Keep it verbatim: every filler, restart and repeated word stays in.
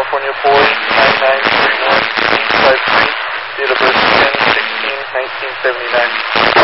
California boy, nine nine three one eight five three, date of birth ten sixteen nineteen seventy-nine.